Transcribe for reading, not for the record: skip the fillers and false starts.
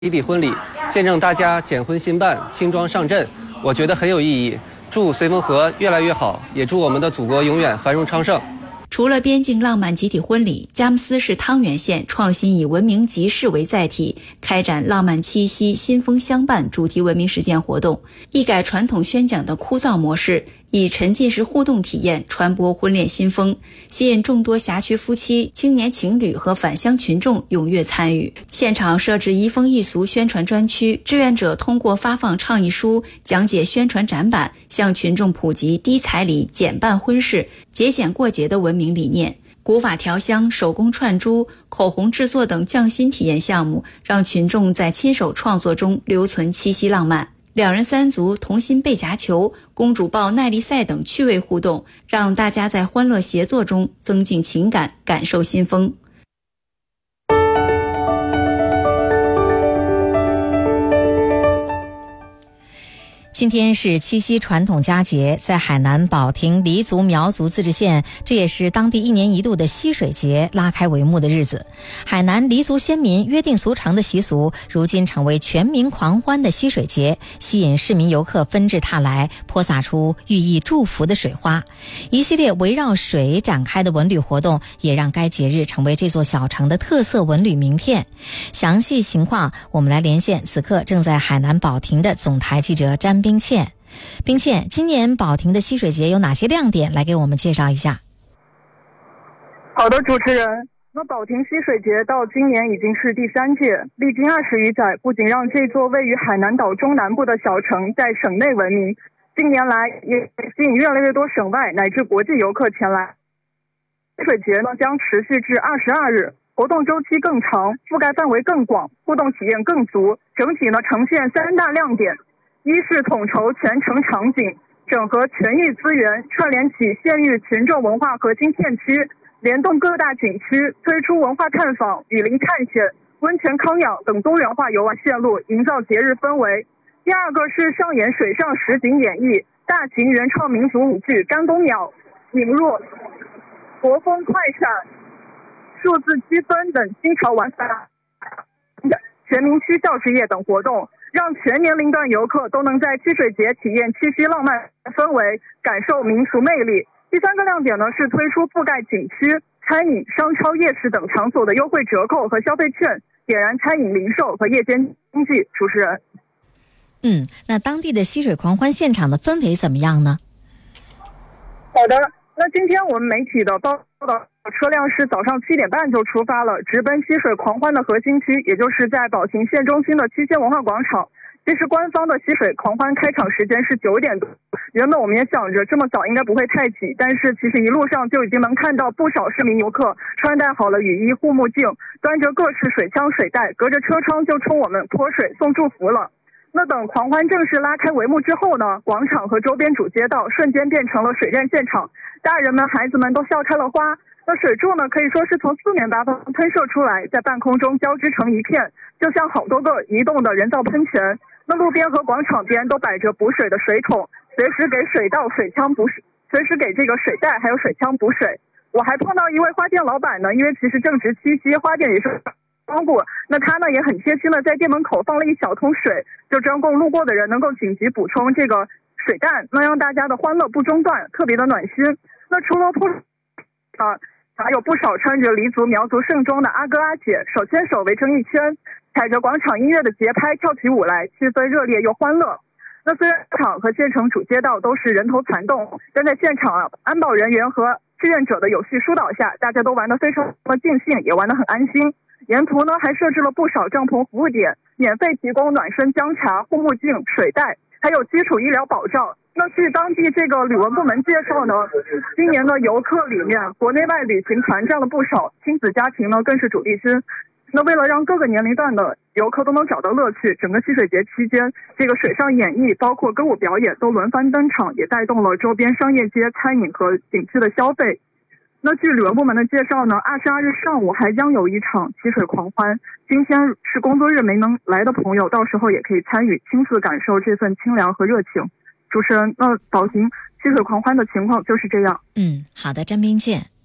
集体婚礼，见证大家检婚新办、轻装上阵，我觉得很有意义。祝绥芬河越来越好，也祝我们的祖国永远繁荣昌盛。 除了边境浪漫集体婚礼，佳木斯市汤源县创新以文明集市为载体，开展浪漫七夕新风相伴主题文明实践活动，一改传统宣讲的枯燥模式，以沉浸式互动体验传播婚恋新风，吸引众多辖区夫妻、青年情侣和返乡群众踊跃参与。现场设置移风易俗宣传专区，志愿者通过发放倡议书、讲解宣传展板，向群众普及低彩礼、简办婚事、节俭过节的文明理念。古法调香、手工串珠、口红制作等匠心体验项目，让群众在亲手创作中留存七夕浪漫。两人三足、同心背夹球、公主抱耐力赛等趣味互动，让大家在欢乐协作中增进情感，感受新风。 今天是七夕传统佳节，在海南保亭黎族苗族自治县，这也是当地一年一度的溪水节拉开帷幕的日子。海南黎族先民约定俗成的习俗，如今成为全民狂欢的溪水节，吸引市民游客纷至沓来，泼洒出寓意祝福的水花。一系列围绕水展开的文旅活动，也让该节日成为这座小城的特色文旅名片。详细情况，我们来连线此刻正在海南保亭的总台记者詹冰倩。冰倩，今年保亭的溪水节有哪些亮点？来给我们介绍一下。 好的，主持人。那保亭溪水节到今年已经是第3届，历经20余载，不仅让这座位于海南岛中南部的小城在省内闻名，近年来也吸引越来越多省外乃至国际游客前来。溪水节呢将持续至22日，活动周期更长，覆盖范围更广，互动体验更足。整体呢呈现3大亮点：一是统筹全城场景，整合全域资源，串联起县域群众文化核心片区，联动各大景区，推出文化探访、雨林探险、温泉康养等多元化游玩线路，营造节日氛围。第二个是上演水上实景演绎，大型原创民族舞剧《干公鸟》、拧若、国风快闪、数字积分等新潮玩法，全民区教职业等活动，让全年龄段游客都能在溪水节体验七夕浪漫氛围，感受民俗魅力。第三个亮点呢是推出覆盖景区、餐饮、商超、夜市等场所的优惠折扣和消费券，点燃餐饮零售和夜间经济。主持人， 那当地的溪水狂欢现场的氛围怎么样呢？ 好的，那今天我们媒体的报道车辆是早上7点半就出发了，直奔溪水狂欢的核心区，也就是在保亭县中心的七仙文化广场。其实官方的溪水狂欢开场时间是9点多，原本我们也想着这么早应该不会太挤，但是其实一路上就已经能看到不少市民游客穿戴好了雨衣、护目镜，端着各式水枪水袋，隔着车窗就冲我们泼水送祝福了。那等狂欢正式拉开帷幕之后呢，广场和周边主街道瞬间变成了水战现场，大人们孩子们都笑开了花。那水柱呢可以说是从四面八方喷射出来，在半空中交织成一片，就像好多个移动的人造喷泉。那路边和广场边都摆着补水的水桶，随时给水稻水枪补水，随时给这个水袋还有水枪补水。我还碰到一位花店老板呢，因为其实正值七夕，花店也是光顾，那他呢也很贴心的在店门口放了一小桶水，就专供路过的人能够紧急补充这个水弹，那让大家的欢乐不中断，特别的暖心。那除了还有不少穿着黎族苗族盛装的阿哥阿姐，手牵手围成一圈，踩着广场音乐的节拍跳起舞来，气氛热烈又欢乐。那虽然场和县城主街道都是人头攒动，但在现场安保人员和志愿者的有序疏导下，大家都玩得非常的尽兴，也玩得很安心。沿途呢还设置了不少帐篷服务点，免费提供暖身姜茶、护目镜、水袋，还有基础医疗保障。那据当地这个旅文部门介绍呢，今年的游客里面国内外旅行团占了不少，亲子家庭呢更是主力军。那为了让各个年龄段的游客都能找到乐趣，整个溪水节期间，这个水上演绎包括歌舞表演都轮番登场，也带动了周边商业街、餐饮和景区的消费。那据旅文部门的介绍呢，22日上午还将有一场溪水狂欢，今天是工作日没能来的朋友，到时候也可以参与，亲自感受这份清凉和热情。主持人，那保亭溪水狂欢的情况就是这样。 好的，詹冰健。